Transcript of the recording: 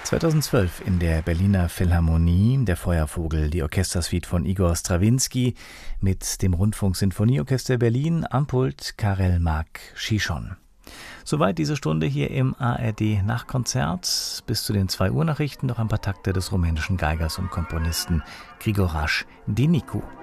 2012 in der Berliner Philharmonie der Feuervogel, die Orchestersuite von Igor Strawinski mit dem Rundfunksinfonieorchester Berlin am Pult Karel Mark Schischon. Soweit diese Stunde hier im ARD Nachkonzert. Bis zu den 2 Uhr Nachrichten noch ein paar Takte des rumänischen Geigers und Komponisten Grigorash Dinicu.